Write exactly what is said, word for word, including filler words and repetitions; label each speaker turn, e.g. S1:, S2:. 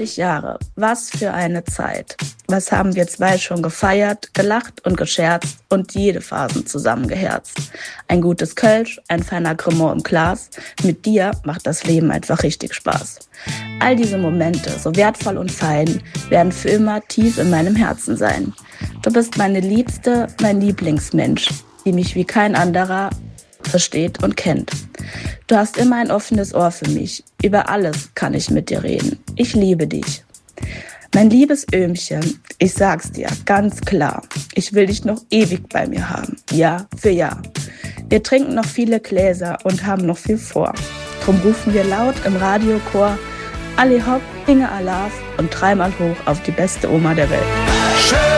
S1: zwanzig Jahre, was für eine Zeit. Was haben wir zwei schon gefeiert, gelacht und gescherzt und jede Phasen zusammengeherzt. Ein gutes Kölsch, ein feiner Cremant im Glas. Mit dir macht das Leben einfach richtig Spaß. All diese Momente, so wertvoll und fein, werden für immer tief in meinem Herzen sein. Du bist meine Liebste, mein Lieblingsmensch, die mich wie kein anderer versteht und kennt. Du hast immer ein offenes Ohr für mich. Über alles kann ich mit dir reden. Ich liebe dich. Mein liebes Öhmchen, ich sag's dir ganz klar, ich will dich noch ewig bei mir haben, Jahr für Jahr. Wir trinken noch viele Gläser und haben noch viel vor. Drum rufen wir laut im Radiochor, Ali Hopp, Inge Alaf und dreimal hoch auf die beste Oma der Welt.